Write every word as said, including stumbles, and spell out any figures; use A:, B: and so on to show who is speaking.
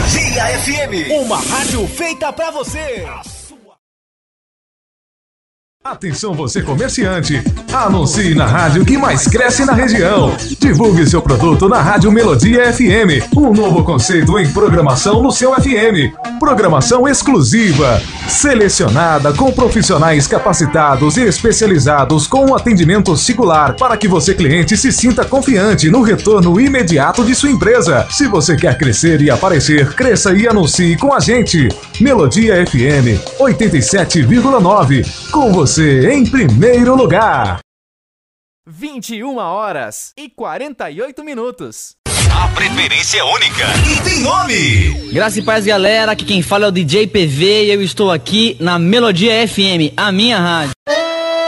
A: Melodia F M,
B: uma rádio feita pra você.
C: Atenção você comerciante, anuncie na rádio que mais cresce na região. Divulgue seu produto na Rádio Melodia F M, um novo conceito em programação no seu F M. Programação exclusiva, selecionada com profissionais capacitados e especializados com um atendimento singular para que você cliente se sinta confiante no retorno imediato de sua empresa. Se você quer crescer e aparecer, cresça e anuncie com a gente. Melodia F M oitenta e sete vírgula nove, com você em primeiro lugar.
B: vinte e uma horas e quarenta e oito minutos.
A: A preferência é única e tem nome.
D: Graça e paz, galera. Aqui quem fala é o D J P V e eu estou aqui na Melodia F M, a minha rádio.